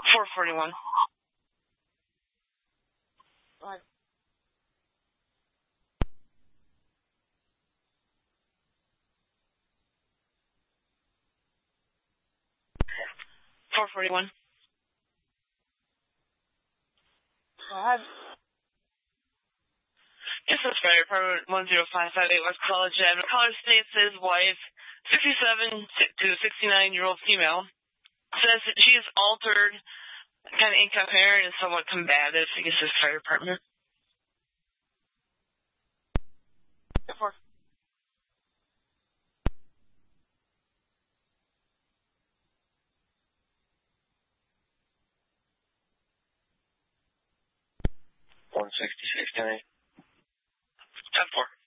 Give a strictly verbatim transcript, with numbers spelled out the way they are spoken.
four forty-one. What? four forty-one. Go ahead. This is Fire Department one zero five five eight West College Avenue. Caller states his wife, sixty-seven to sixty-nine-year-old female, says that she is altered, kind of incoherent and somewhat combative against this fire department. Four. one sixty-six, ten eight. ten four.